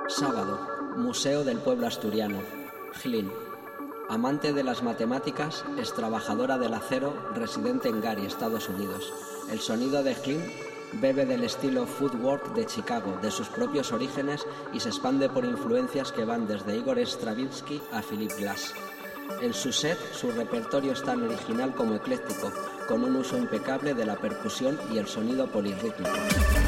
Sábado, Museo del Pueblo Asturiano, Glynn. Amante de las matemáticas, es trabajadora del acero, residente en Gary, Estados Unidos. El sonido de Glynn bebe del estilo footwork de Chicago, de sus propios orígenes, y se expande por influencias que van desde Igor Stravinsky a Philip Glass. En su set, su repertorio es tan original como ecléctico, con un uso impecable de la percusión y el sonido polirrítmico.